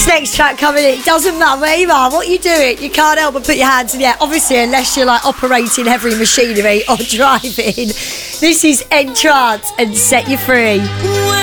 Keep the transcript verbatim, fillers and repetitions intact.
This next track coming in, it doesn't matter where you are, what you're doing, you can't help but put your hands in the air. Obviously, unless you're like operating heavy machinery or driving. This is Entrance and Set You Free.